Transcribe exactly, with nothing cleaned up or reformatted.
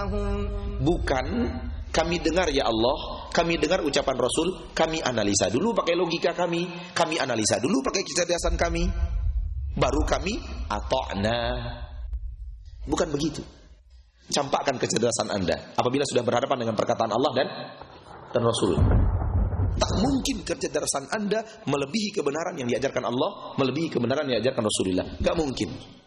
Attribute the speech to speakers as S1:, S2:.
S1: Bukan kami dengar ya Allah, kami dengar ucapan Rasul, kami analisa dulu pakai logika kami, kami analisa dulu pakai kecerdasan kami, baru kami ata'na. Bukan begitu. Campakkan kecerdasan Anda apabila sudah berhadapan dengan perkataan Allah dan dan Rasul. Tak mungkin kecerdasan Anda melebihi kebenaran yang diajarkan Allah, melebihi kebenaran yang diajarkan Rasulullah. Gak mungkin.